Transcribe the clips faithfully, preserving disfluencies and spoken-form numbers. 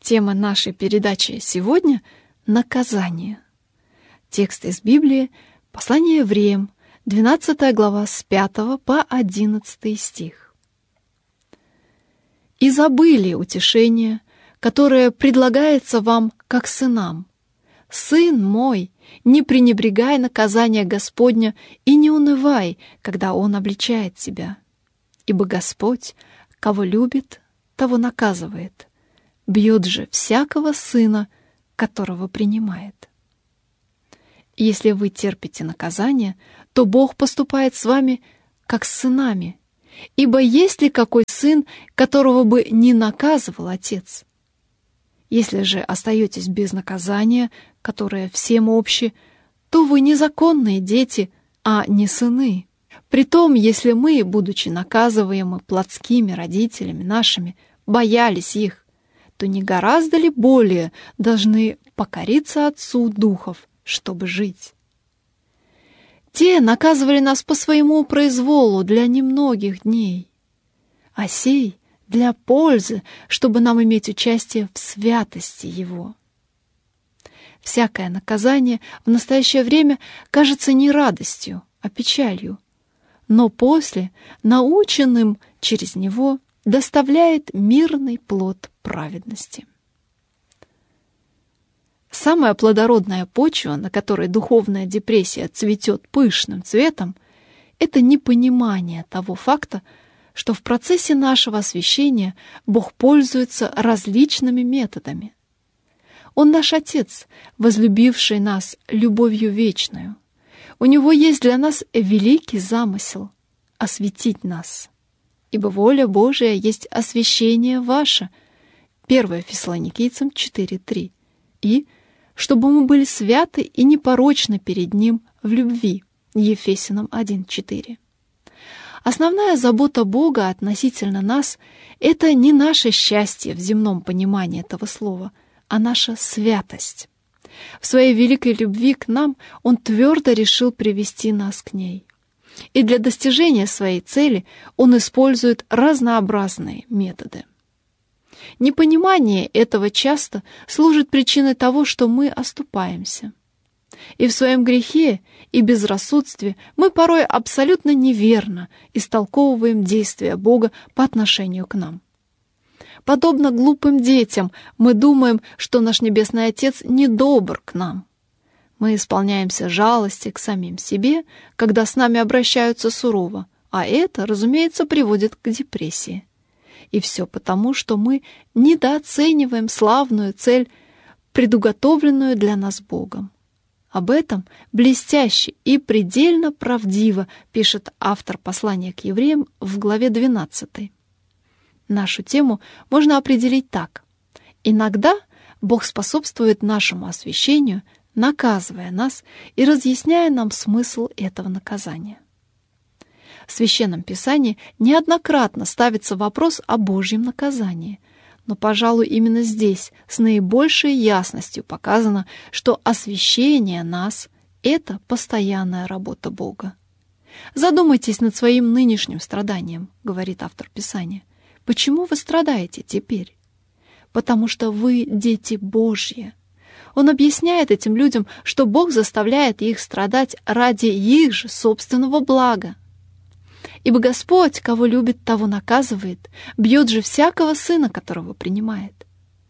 Тема нашей передачи сегодня — наказание. Текст из Библии — послание евреям, двенадцатая глава, с пятого по одиннадцатый стих. «И забыли утешение, которое предлагается вам как сынам. Сын мой, не пренебрегай наказания Господня и не унывай, когда Он обличает тебя. Ибо Господь, кого любит, того наказывает, бьет же всякого сына, которого принимает». Если вы терпите наказание, то Бог поступает с вами, как с сынами. Ибо есть ли какой сын, которого бы не наказывал отец? Если же остаетесь без наказания, которое всем обще, то вы незаконные дети, а не сыны. Притом, если мы, будучи наказываемы плотскими родителями нашими, боялись их, то не гораздо ли более должны покориться Отцу Духов, чтобы жить? Те наказывали нас по своему произволу для немногих дней, а сей — для пользы, чтобы нам иметь участие в святости Его. Всякое наказание в настоящее время кажется не радостью, а печалью, но после, наученным через него, доставляет мирный плод праведности. Самая плодородная почва, на которой духовная депрессия цветет пышным цветом, это непонимание того факта, что в процессе нашего освящения Бог пользуется различными методами. Он наш Отец, возлюбивший нас любовью вечную. У Него есть для нас великий замысел — осветить нас. Ибо воля Божия есть освящение ваше. первое Фессалоникийцам четыре три. И чтобы мы были святы и непорочны перед Ним в любви. Ефесянам один четыре. Основная забота Бога относительно нас — это не наше счастье в земном понимании этого слова, а наша святость. В своей великой любви к нам Он твердо решил привести нас к ней. И для достижения своей цели Он использует разнообразные методы. Непонимание этого часто служит причиной того, что мы оступаемся. И в своем грехе и безрассудстве мы порой абсолютно неверно истолковываем действия Бога по отношению к нам. Подобно глупым детям, мы думаем, что наш Небесный Отец недобр к нам. Мы исполняемся жалости к самим себе, когда с нами обращаются сурово, а это, разумеется, приводит к депрессии. И все потому, что мы недооцениваем славную цель, предуготовленную для нас Богом. Об этом блестяще и предельно правдиво пишет автор послания к евреям в главе двенадцатой. Нашу тему можно определить так. Иногда Бог способствует нашему освящению, наказывая нас и разъясняя нам смысл этого наказания. В Священном Писании неоднократно ставится вопрос о Божьем наказании, но, пожалуй, именно здесь с наибольшей ясностью показано, что освящение нас — это постоянная работа Бога. «Задумайтесь над своим нынешним страданием», — говорит автор Писания. «Почему вы страдаете теперь? Потому что вы дети Божьи». Он объясняет этим людям, что Бог заставляет их страдать ради их же собственного блага. «Ибо Господь, кого любит, того наказывает, бьет же всякого сына, которого принимает».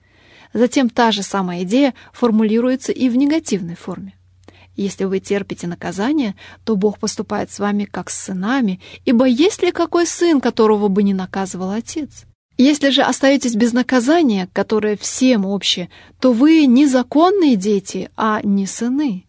Затем та же самая идея формулируется и в негативной форме. Если вы терпите наказание, то Бог поступает с вами как с сынами, ибо есть ли какой сын, которого бы не наказывал отец? Если же остаетесь без наказания, которое всем общее, то вы незаконные дети, а не сыны.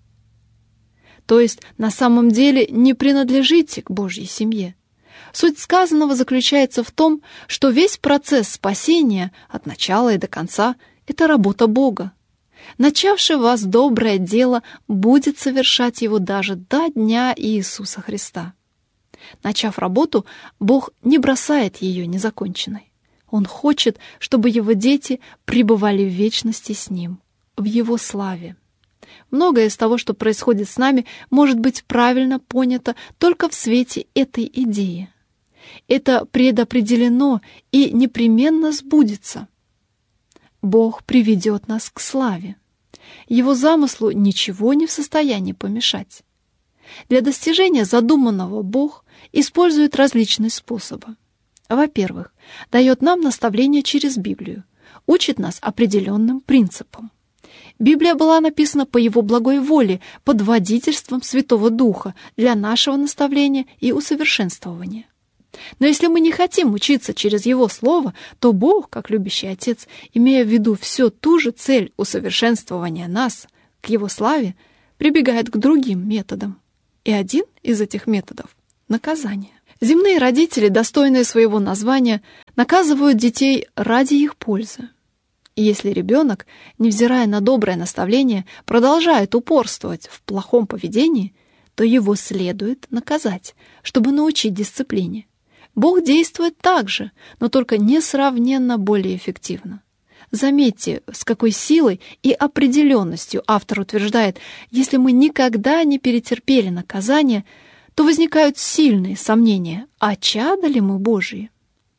То есть на самом деле не принадлежите к Божьей семье. Суть сказанного заключается в том, что весь процесс спасения от начала и до конца — это работа Бога. Начавший в вас доброе дело будет совершать его даже до дня Иисуса Христа. Начав работу, Бог не бросает ее незаконченной. Он хочет, чтобы его дети пребывали в вечности с Ним, в Его славе. Многое из того, что происходит с нами, может быть правильно понято только в свете этой идеи. Это предопределено и непременно сбудется. Бог приведет нас к славе. Его замыслу ничего не в состоянии помешать. Для достижения задуманного Бог использует различные способы. Во-первых, дает нам наставления через Библию, учит нас определенным принципам. Библия была написана по Его благой воле, под водительством Святого Духа для нашего наставления и усовершенствования. Но если мы не хотим учиться через Его Слово, то Бог, как любящий Отец, имея в виду всю ту же цель усовершенствования нас к Его славе, прибегает к другим методам. И один из этих методов — наказание. Земные родители, достойные своего названия, наказывают детей ради их пользы. И если ребенок, невзирая на доброе наставление, продолжает упорствовать в плохом поведении, то его следует наказать, чтобы научить дисциплине. Бог действует так же, но только несравненно более эффективно. Заметьте, с какой силой и определенностью автор утверждает, если мы никогда не перетерпели наказание, то возникают сильные сомнения, а чада ли мы Божьи?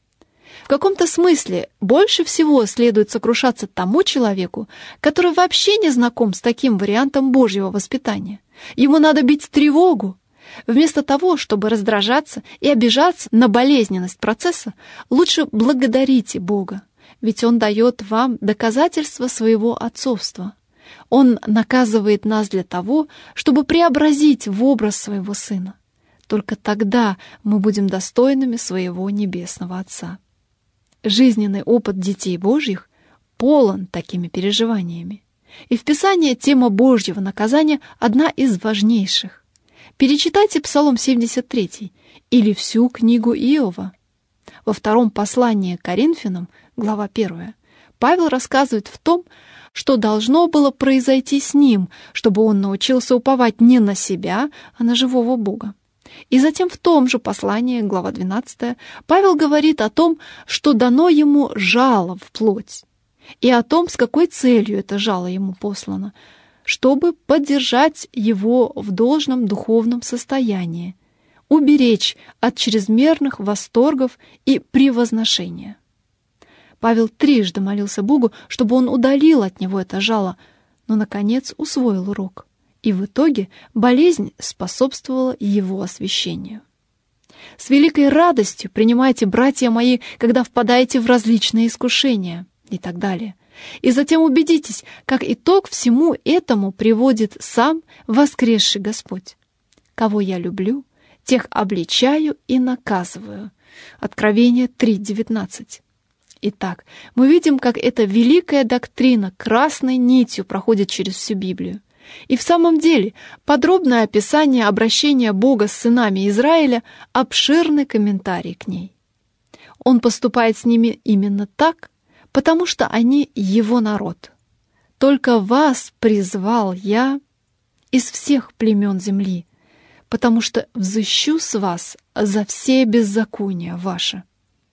В каком-то смысле больше всего следует сокрушаться тому человеку, который вообще не знаком с таким вариантом Божьего воспитания. Ему надо бить тревогу. Вместо того, чтобы раздражаться и обижаться на болезненность процесса, лучше благодарите Бога, ведь Он дает вам доказательство своего отцовства. Он наказывает нас для того, чтобы преобразить в образ своего Сына. Только тогда мы будем достойными своего Небесного Отца. Жизненный опыт детей Божьих полон такими переживаниями. И в Писании тема Божьего наказания одна из важнейших. Перечитайте Псалом семьдесят три или всю книгу Иова. Во втором послании к Коринфянам, глава первая, Павел рассказывает в том, что должно было произойти с ним, чтобы он научился уповать не на себя, а на живого Бога. И затем в том же послании, глава двенадцатая, Павел говорит о том, что дано ему жало в плоть, и о том, с какой целью это жало ему послано, чтобы поддержать его в должном духовном состоянии, уберечь от чрезмерных восторгов и превозношения. Павел трижды молился Богу, чтобы он удалил от него это жало, но, наконец, усвоил урок. И в итоге болезнь способствовала его освящению. С великой радостью принимайте, братья мои, когда впадаете в различные искушения и так далее. И затем убедитесь, как итог всему этому приводит сам воскресший Господь. Кого я люблю, тех обличаю и наказываю. Откровение три девятнадцать. Итак, мы видим, как эта великая доктрина красной нитью проходит через всю Библию. И в самом деле подробное описание обращения Бога с сынами Израиля — обширный комментарий к ней. Он поступает с ними именно так, потому что они Его народ. «Только вас призвал Я из всех племен земли, потому что взыщу с вас за все беззакония ваши».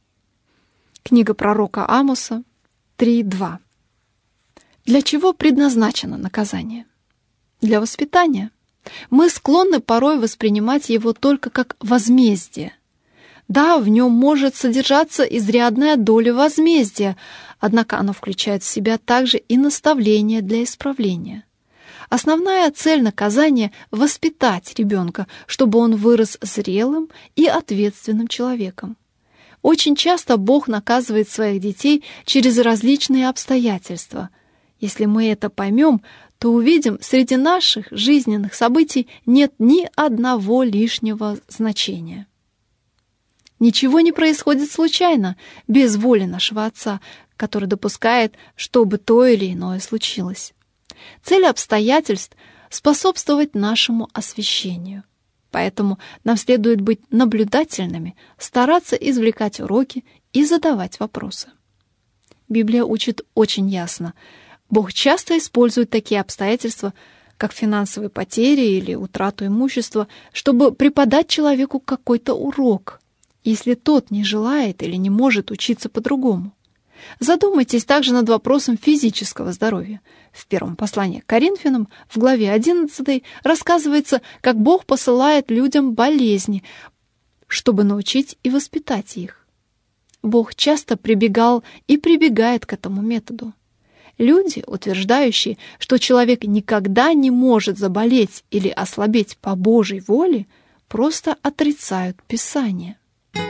Книга пророка Амоса три два. Для чего предназначено наказание? Для воспитания. Мы склонны порой воспринимать его только как возмездие. Да, в нем может содержаться изрядная доля возмездия, однако оно включает в себя также и наставление для исправления. Основная цель наказания — воспитать ребенка, чтобы он вырос зрелым и ответственным человеком. Очень часто Бог наказывает своих детей через различные обстоятельства. Если мы это поймем, то увидим, среди наших жизненных событий нет ни одного лишнего значения. Ничего не происходит случайно, без воли нашего Отца, который допускает, чтобы то или иное случилось. Цель обстоятельств — способствовать нашему освящению. Поэтому нам следует быть наблюдательными, стараться извлекать уроки и задавать вопросы. Библия учит очень ясно. Бог часто использует такие обстоятельства, как финансовые потери или утрату имущества, чтобы преподать человеку какой-то урок, если тот не желает или не может учиться по-другому. Задумайтесь также над вопросом физического здоровья. В первом послании к Коринфянам, в главе одиннадцатой, рассказывается, как Бог посылает людям болезни, чтобы научить и воспитать их. Бог часто прибегал и прибегает к этому методу. Люди, утверждающие, что человек никогда не может заболеть или ослабеть по Божьей воле, просто отрицают Писание.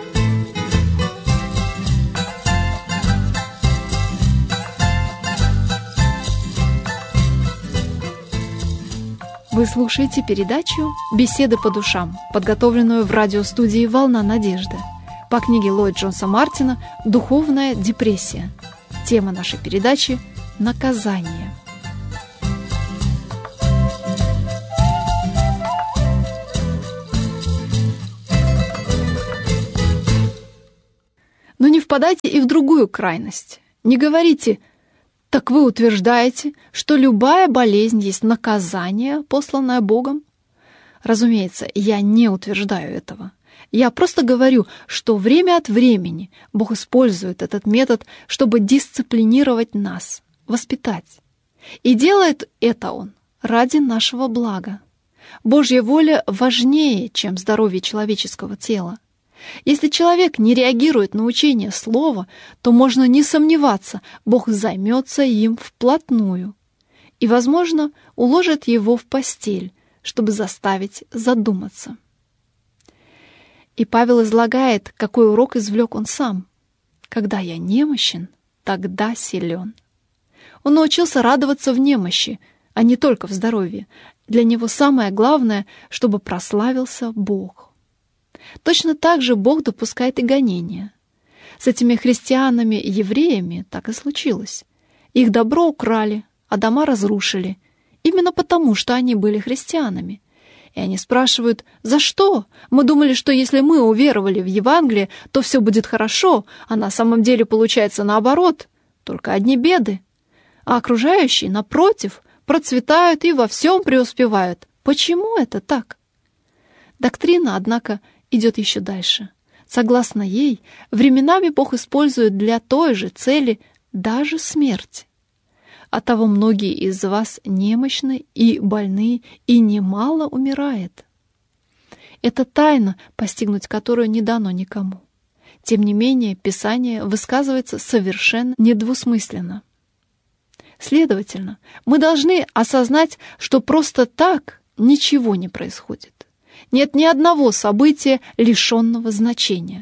Вы слушаете передачу «Беседы по душам», подготовленную в радиостудии «Волна надежды» по книге Ллойд Джонса Мартина «Духовная депрессия». Тема нашей передачи – «Наказание». Но не впадайте и в другую крайность. Не говорите: «Так вы утверждаете, что любая болезнь есть наказание, посланное Богом?» Разумеется, я не утверждаю этого. Я просто говорю, что время от времени Бог использует этот метод, чтобы дисциплинировать нас, воспитать. И делает это Он ради нашего блага. Божья воля важнее, чем здоровье человеческого тела. Если человек не реагирует на учение слова, то можно не сомневаться, Бог займется им вплотную и, возможно, уложит его в постель, чтобы заставить задуматься. И Павел излагает, какой урок извлек он сам. «Когда я немощен, тогда силен». Он научился радоваться в немощи, а не только в здоровье. Для него самое главное, чтобы прославился Бог. Точно так же Бог допускает и гонения. С этими христианами-евреями так и случилось. Их добро украли, а дома разрушили, именно потому, что они были христианами. И они спрашивают: «За что? Мы думали, что если мы уверовали в Евангелие, то все будет хорошо, а на самом деле получается наоборот, только одни беды. А окружающие, напротив, процветают и во всем преуспевают. Почему это так?» Доктрина, однако, идет еще дальше. Согласно ей, временами Бог использует для той же цели даже смерть. Оттого многие из вас немощны и больны, и немало умирает. Это тайна, постигнуть которую не дано никому. Тем не менее, Писание высказывается совершенно недвусмысленно. Следовательно, мы должны осознать, что просто так ничего не происходит. Нет ни одного события, лишенного значения.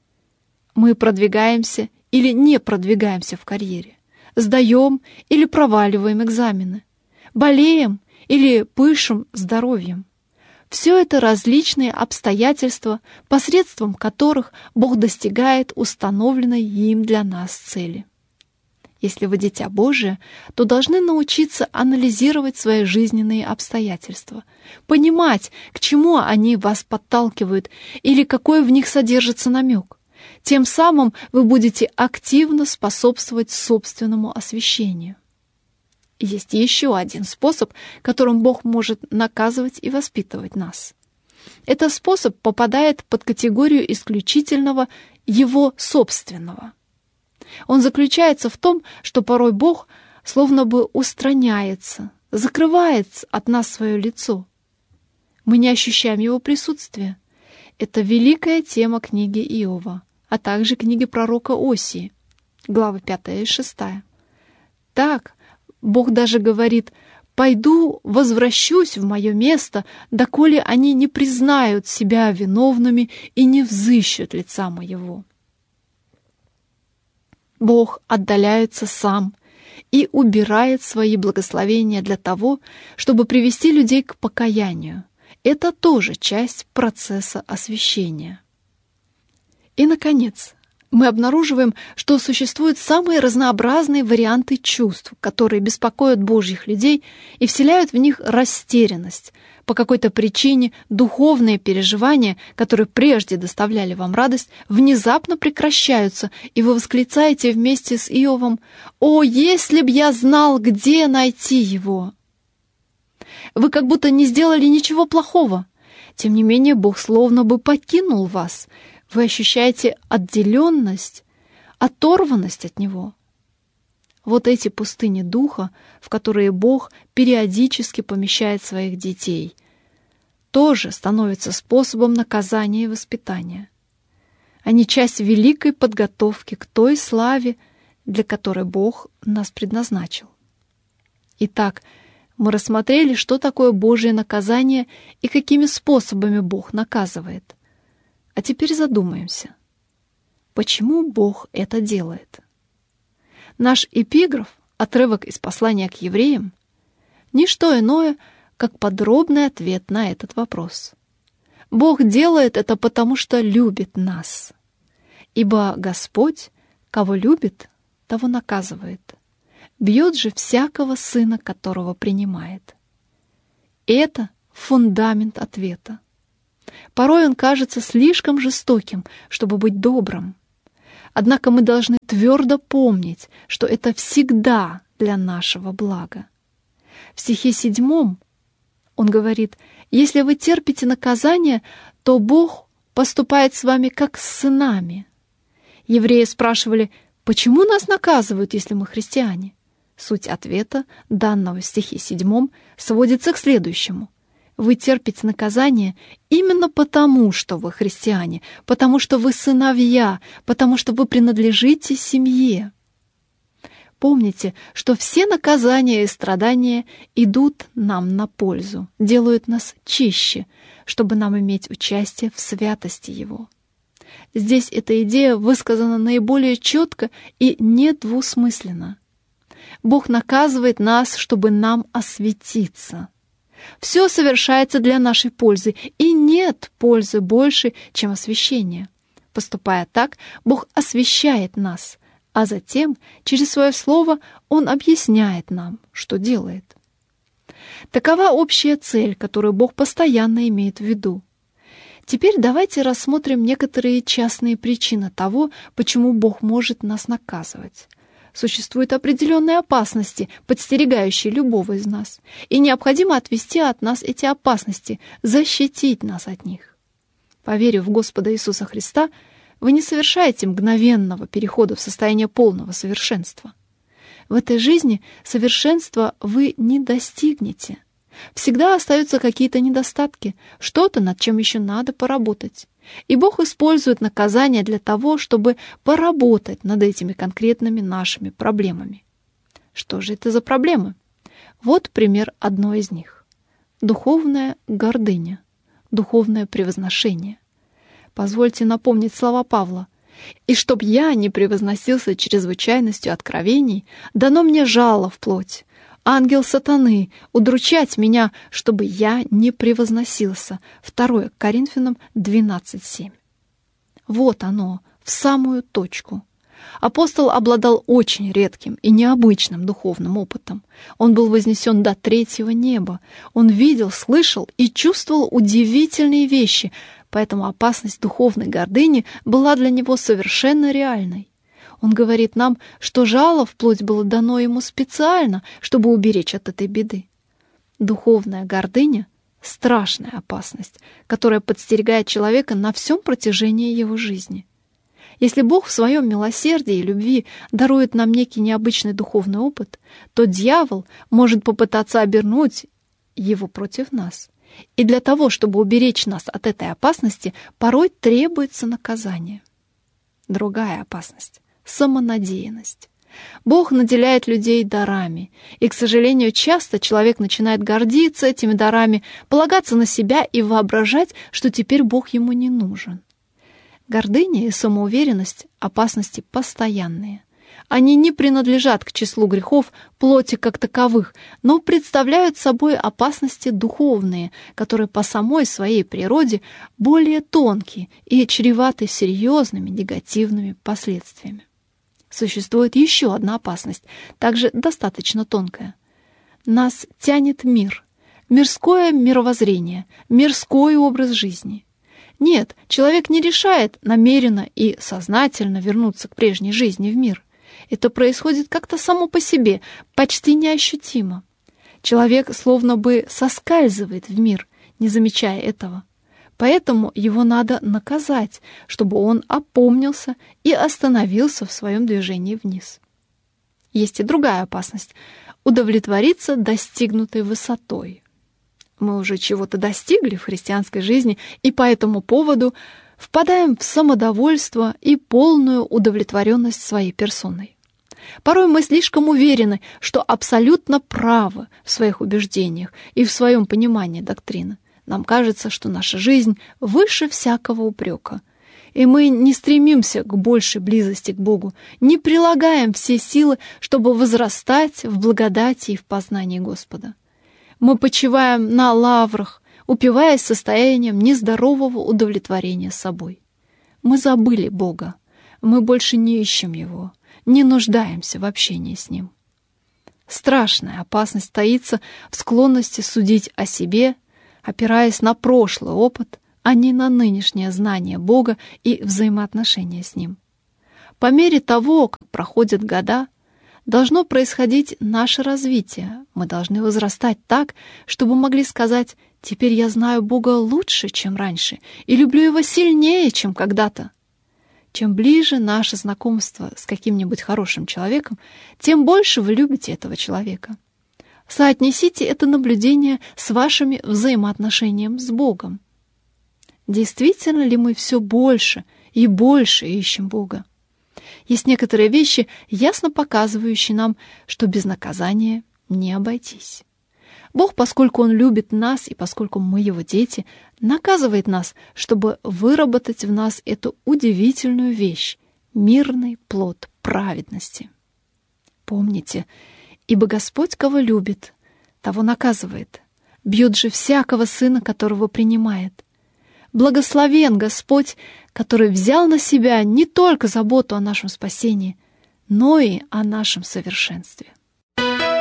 Мы продвигаемся или не продвигаемся в карьере, сдаем или проваливаем экзамены, болеем или пышем здоровьем. Все это различные обстоятельства, посредством которых Бог достигает установленной им для нас цели. Если вы дитя Божие, то должны научиться анализировать свои жизненные обстоятельства, понимать, к чему они вас подталкивают или какой в них содержится намек. Тем самым вы будете активно способствовать собственному освящению. Есть еще один способ, которым Бог может наказывать и воспитывать нас. Этот способ попадает под категорию исключительного Его собственного. Он заключается в том, что порой Бог словно бы устраняется, закрывает от нас свое лицо. Мы не ощущаем Его присутствия. Это великая тема книги Иова, а также книги пророка Осии, главы пятая и шестая. Так, Бог даже говорит: «Пойду, возвращусь в мое место, доколе они не признают себя виновными и не взыщут лица моего». Бог отдаляется сам и убирает свои благословения для того, чтобы привести людей к покаянию. Это тоже часть процесса освящения. И, наконец, мы обнаруживаем, что существуют самые разнообразные варианты чувств, которые беспокоят Божьих людей и вселяют в них растерянность. По какой-то причине духовные переживания, которые прежде доставляли вам радость, внезапно прекращаются, и вы восклицаете вместе с Иовом: «О, если б я знал, где найти его!» Вы как будто не сделали ничего плохого. Тем не менее, Бог словно бы покинул вас. Вы ощущаете отделенность, оторванность от Него. Вот эти пустыни духа, в которые Бог периодически помещает своих детей, тоже становятся способом наказания и воспитания. Они часть великой подготовки к той славе, для которой Бог нас предназначил. Итак, мы рассмотрели, что такое Божье наказание и какими способами Бог наказывает. А теперь задумаемся, почему Бог это делает? Наш эпиграф, отрывок из послания к евреям, не что иное, как подробный ответ на этот вопрос. Бог делает это потому, что любит нас. Ибо Господь, кого любит, того наказывает. Бьет же всякого сына, которого принимает. Это фундамент ответа. Порой он кажется слишком жестоким, чтобы быть добрым. Однако мы должны твердо помнить, что это всегда для нашего блага. В стихе седьмом он говорит: «Если вы терпите наказание, то Бог поступает с вами как с сынами». Евреи спрашивали: «Почему нас наказывают, если мы христиане?» Суть ответа, данного в стихе седьмом, сводится к следующему. Вы терпите наказание именно потому, что вы христиане, потому что вы сыновья, потому что вы принадлежите семье. Помните, что все наказания и страдания идут нам на пользу, делают нас чище, чтобы нам иметь участие в святости Его. Здесь эта идея высказана наиболее четко и недвусмысленно. Бог наказывает нас, чтобы нам осветиться. Все совершается для нашей пользы, и нет пользы больше, чем освящение. Поступая так, Бог освящает нас, а затем, через свое слово, Он объясняет нам, что делает. Такова общая цель, которую Бог постоянно имеет в виду. Теперь давайте рассмотрим некоторые частные причины того, почему Бог может нас наказывать. Существуют определенные опасности, подстерегающие любого из нас, и необходимо отвести от нас эти опасности, защитить нас от них. Поверив в Господа Иисуса Христа, вы не совершаете мгновенного перехода в состояние полного совершенства. В этой жизни совершенства вы не достигнете. Всегда остаются какие-то недостатки, что-то, над чем еще надо поработать. И Бог использует наказание для того, чтобы поработать над этими конкретными нашими проблемами. Что же это за проблемы? Вот пример одной из них. Духовная гордыня, духовное превозношение. Позвольте напомнить слова Павла. «И чтоб я не превозносился чрезвычайностью откровений, дано мне жало в плоть, ангел сатаны, удручать меня, чтобы я не превозносился». второе Коринфянам двенадцать семь. Вот оно, в самую точку. Апостол обладал очень редким и необычным духовным опытом. Он был вознесен до третьего неба. Он видел, слышал и чувствовал удивительные вещи, поэтому опасность духовной гордыни была для него совершенно реальной. Он говорит нам, что жало вплоть было дано ему специально, чтобы уберечь от этой беды. Духовная гордыня — страшная опасность, которая подстерегает человека на всем протяжении его жизни. Если Бог в своем милосердии и любви дарует нам некий необычный духовный опыт, то дьявол может попытаться обернуть его против нас. И для того, чтобы уберечь нас от этой опасности, порой требуется наказание. Другая опасность — самонадеянность. Бог наделяет людей дарами, и, к сожалению, часто человек начинает гордиться этими дарами, полагаться на себя и воображать, что теперь Бог ему не нужен. Гордыня и самоуверенность — опасности постоянные. Они не принадлежат к числу грехов плоти как таковых, но представляют собой опасности духовные, которые по самой своей природе более тонкие и чреваты серьезными негативными последствиями. Существует еще одна опасность, также достаточно тонкая. Нас тянет мир, мирское мировоззрение, мирской образ жизни. Нет, человек не решает намеренно и сознательно вернуться к прежней жизни в мир. Это происходит как-то само по себе, почти неощутимо. Человек словно бы соскальзывает в мир, не замечая этого. Поэтому его надо наказать, чтобы он опомнился и остановился в своем движении вниз. Есть и другая опасность — удовлетвориться достигнутой высотой. Мы уже чего-то достигли в христианской жизни, и по этому поводу впадаем в самодовольство и полную удовлетворенность своей персоной. Порой мы слишком уверены, что абсолютно правы в своих убеждениях и в своем понимании доктрины. Нам кажется, что наша жизнь выше всякого упрека. И мы не стремимся к большей близости к Богу, не прилагаем все силы, чтобы возрастать в благодати и в познании Господа. Мы почиваем на лаврах, упиваясь состоянием нездорового удовлетворения собой. Мы забыли Бога, мы больше не ищем Его, не нуждаемся в общении с Ним. Страшная опасность таится в склонности судить о себе, опираясь на прошлый опыт, а не на нынешнее знание Бога и взаимоотношения с Ним. По мере того, как проходят года, должно происходить наше развитие. Мы должны возрастать так, чтобы могли сказать: «Теперь я знаю Бога лучше, чем раньше, и люблю Его сильнее, чем когда-то». Чем ближе наше знакомство с каким-нибудь хорошим человеком, тем больше вы любите этого человека. Соотнесите это наблюдение с вашими взаимоотношениями с Богом. Действительно ли мы все больше и больше ищем Бога? Есть некоторые вещи, ясно показывающие нам, что без наказания не обойтись. Бог, поскольку Он любит нас и поскольку мы Его дети, наказывает нас, чтобы выработать в нас эту удивительную вещь — мирный плод праведности. Помните, ибо Господь, кого любит, того наказывает, бьет же всякого сына, которого принимает. Благословен Господь, который взял на себя не только заботу о нашем спасении, но и о нашем совершенстве.